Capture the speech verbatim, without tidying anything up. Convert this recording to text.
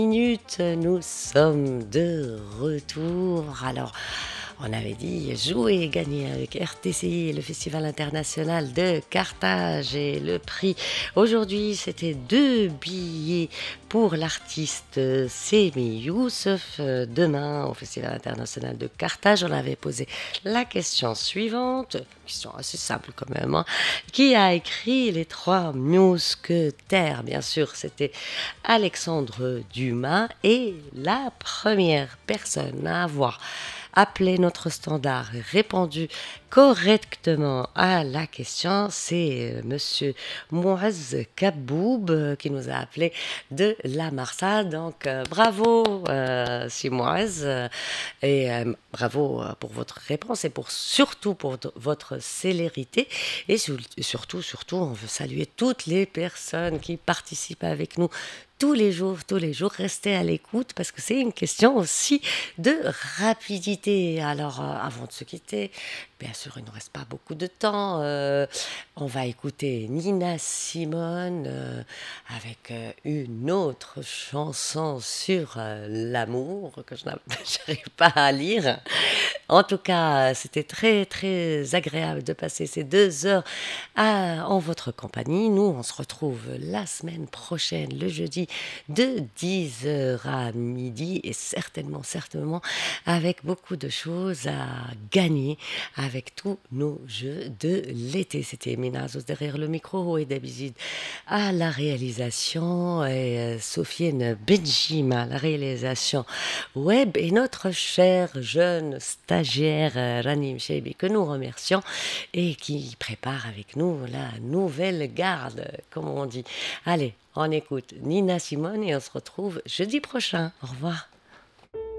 Minutes, nous sommes de retour. Alors, on avait dit jouer et gagner avec R T C I, le Festival international de Carthage et le prix. Aujourd'hui, c'était deux billets pour l'artiste Semi Youssef. Demain, au Festival international de Carthage, on avait posé la question suivante, question assez simple quand même, hein. Qui a écrit Les Trois Mousquetaires? Bien sûr, c'était Alexandre Dumas, et la première personne à avoir appelé notre standard et répondu correctement à la question, c'est euh, monsieur Mouaz Kaboub, euh, qui nous a appelé de la Marsa. Donc euh, bravo, euh, si Mouaz, euh, et euh, bravo euh, pour votre réponse et pour surtout pour t- votre célérité, et sur- surtout surtout on veut saluer toutes les personnes qui participent avec nous tous les jours, tous les jours. Restez à l'écoute parce que c'est une question aussi de rapidité. Alors, euh, avant de se quitter, bien sûr, il ne nous reste pas beaucoup de temps. Euh, on va écouter Nina Simone euh, avec euh, une autre chanson sur euh, l'amour que je n'arrive pas à lire. En tout cas, c'était très très agréable de passer ces deux heures à- en votre compagnie. Nous, on se retrouve la semaine prochaine, le jeudi, de dix heures à midi, et certainement, certainement, avec beaucoup de choses à gagner avec tous nos jeux de l'été. C'était Minazos derrière le micro et Dabizid à la réalisation, et euh, Sofiane Benjima à la réalisation web, et notre cher jeune stagiaire euh, Ranim Cheibi, que nous remercions et qui prépare avec nous la nouvelle garde, comme on dit. Allez, on écoute Nina Simone et on se retrouve jeudi prochain. Au revoir.